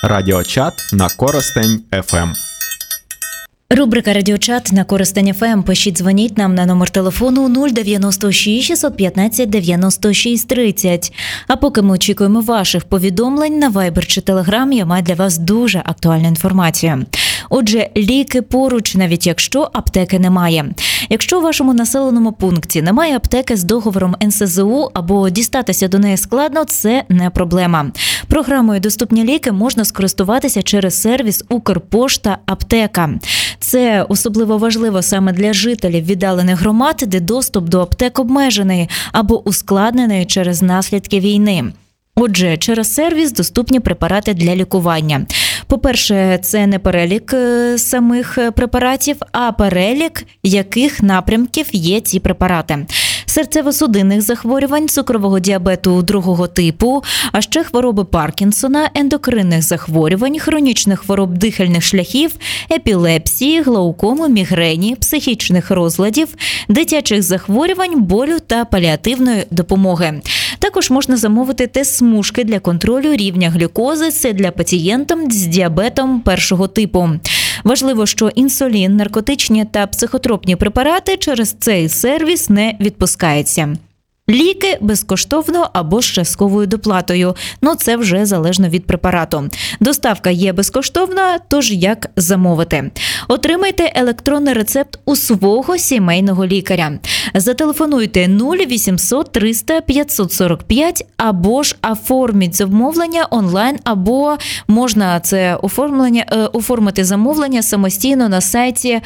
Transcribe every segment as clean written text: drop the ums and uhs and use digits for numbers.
Радіочат на Коростень ФМ. Рубрика «Радіочат» на Коростень ФМ. Пишіть, дзвоніть нам на номер телефону 096 615 96 30. А поки ми очікуємо ваших повідомлень на Viber чи Telegram, я маю для вас дуже актуальну інформацію. Отже, ліки поруч, навіть якщо аптеки немає. Якщо у вашому населеному пункті немає аптеки з договором НСЗУ або дістатися до неї складно, це не проблема. Програмою «Доступні ліки» можна скористуватися через сервіс «Укрпошта Аптека». Це особливо важливо саме для жителів віддалених громад, де доступ до аптек обмежений або ускладнений через наслідки війни. Отже, через сервіс доступні препарати для лікування. По-перше, це не перелік самих препаратів, а перелік, яких напрямків є ці препарати. Серцево-судинних захворювань, цукрового діабету 2 типу, а ще хвороби Паркінсона, ендокринних захворювань, хронічних хвороб дихальних шляхів, епілепсії, глаукому, мігрені, психічних розладів, дитячих захворювань, болю та паліативної допомоги. Також можна замовити тест-смужки для контролю рівня глюкози, це для пацієнтів з діабетом 1 типу. Важливо, що інсулін, наркотичні та психотропні препарати через цей сервіс не відпускаються. Ліки безкоштовно або з частковою доплатою, це вже залежно від препарату. Доставка є безкоштовна, тож як замовити? Отримайте електронний рецепт у свого сімейного лікаря. Зателефонуйте 0800 300 545 або ж оформіть замовлення онлайн, або можна це оформити замовлення самостійно на сайті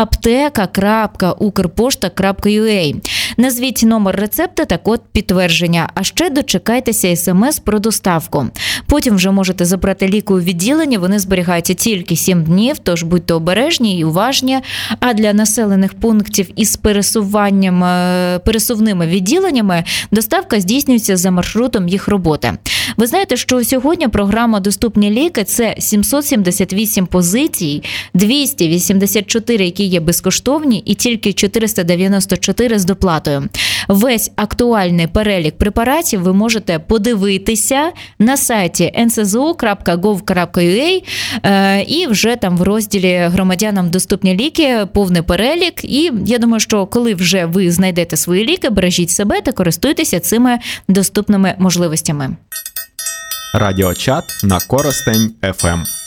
apteka.ukrposhta.ua. Назвіть номер рецепта та код підтвердження, а ще дочекайтеся СМС про доставку. Потім вже можете забрати ліки у відділенні, вони зберігаються тільки 7 днів, тож будьте обережні і уважні. А для населених пунктів із пересувними відділеннями доставка здійснюється за маршрутом їх роботи. Ви знаєте, що сьогодні програма «Доступні ліки» – це 778 позицій, 284, які є безкоштовні, і тільки 494 з доплатою. Весь актуальний перелік препаратів ви можете подивитися на сайті nszzo.gov.ua і вже там в розділі «Громадянам доступні ліки» повний перелік. І я думаю, що коли вже ви знайдете свої ліки, бережіть себе та користуйтеся цими доступними можливостями. Радіочат на Коростень ФМ.